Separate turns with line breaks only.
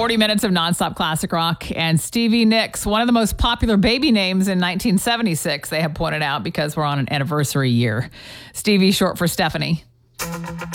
40 minutes of nonstop classic rock. And Stevie Nicks, one of the most popular baby names in 1976, they have pointed out, because we're on an anniversary year. Stevie, short for Stephanie.